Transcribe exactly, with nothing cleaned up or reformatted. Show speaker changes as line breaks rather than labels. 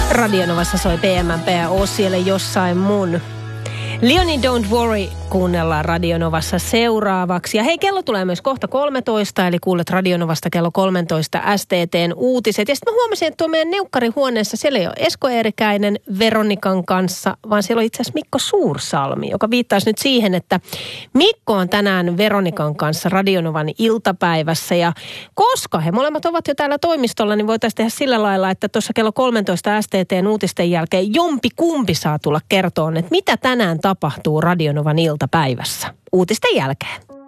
Radionovassa soi P M P ja oo siellä jossain mun. Leonie Don't Worry kuunnellaan Radionovassa seuraavaksi. Ja hei, kello tulee myös kohta kolmetoista, eli kuulet Radionovasta kello kolmetoista S T T:n uutiset. Ja sitten mä huomasin, että tuo meidän neukkarihuoneessa siellä ei ole Esko Eerikäinen Veronikan kanssa, vaan siellä on itse asiassa Mikko Suursalmi, joka viittaisi nyt siihen, että Mikko on tänään Veronikan kanssa Radionovan iltapäivässä. Ja koska he molemmat ovat jo täällä toimistolla, niin voitaisiin tehdä sillä lailla, että tuossa kello kolmetoista S T T:n uutisten jälkeen jompi kumpi saa tulla kertoon, että mitä tänään tapahtuu Radionovan iltapäivässä uutisten jälkeen.